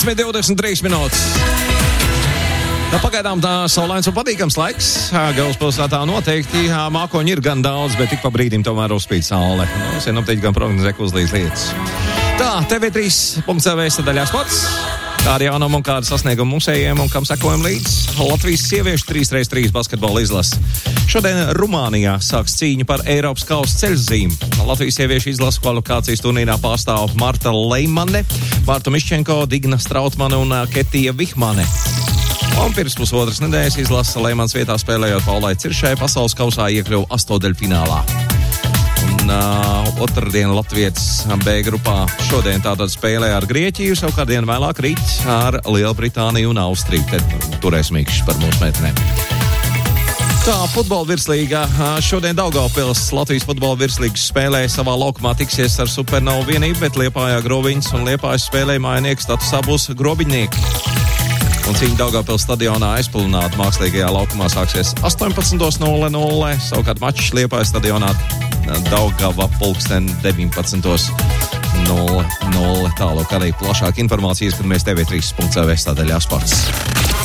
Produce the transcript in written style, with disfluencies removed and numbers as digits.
23 minūtes. Pagaidām tā saulains un patīkams laiks. Galvaspilsētā noteikti mākoņi ir gan daudz, bet tik pa brīdim tomēr uzspīd saule. Sinoptiķi gan prognozē, ka uzlīs lietas. Tā, TV3.CV sadaļā sports. Kādi jaunumi un kādi sasniegumi musējiem un kam sekojam līdz. Latvijas sieviešu 3x3 basketbola izlase. Šodien Rumānijā sāks cīņa par Eiropas kausa ceļzīmi. Latvijas sieviešu izlases kvalifikācijas turnīrā pārstāv Marta Leimane, Marta Miščenko, Digna Strautmane un Ketija Vihmane. Un pirms pusotras nedēļas izlase Leimans vietā spēlējot Paulai Ciršai pasaules kausā iekļuva astoņdaļfinālā. Un otrdien Latvijas B grupā šodien tātad spēlē ar Grieķiju, savukārt dienu vēlāk rīt ar Lielbritāniju un Austriju. Tad turēs mīkšķis par mūsu meitenēm. Tā, futbola virslīgā. Šodien Daugavpils Latvijas futbola virslīgas spēlē savā laukumā tiksies ar Supernovu vienību, bet Liepājā Grobiņas un Liepājas spēlē mājnieku statusā būs Grobiņnieki. Un cīņa Daugavpils stadionā aizpilnāta mākslīgajā laukumā sāksies 18:00, savukārt mačs Liepājas stadionā Daugava pulksten 19:00. Tālāk arī plašāka informācija, kad mēs TV3.CV sadaļā sports.